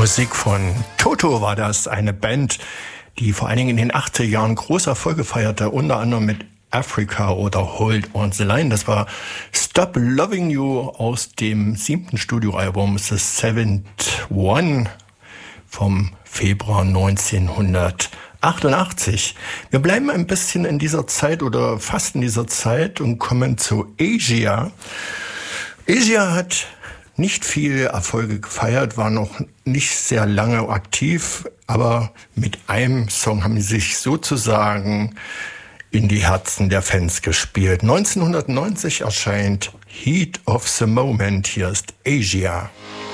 Musik von Toto war das, eine Band, die vor allen Dingen in den 80er Jahren große Erfolge feierte, unter anderem mit Africa oder Hold on the Line. Das war Stop Loving You aus dem 7. Studioalbum The Seventh One vom Februar 1988. Wir bleiben ein bisschen in dieser Zeit oder fast in dieser Zeit und kommen zu Asia. Asia hat nicht viele Erfolge gefeiert, war noch nicht sehr lange aktiv, aber mit einem Song haben sie sich sozusagen in die Herzen der Fans gespielt. 1990 erscheint Heat of the Moment. Hier ist Asia.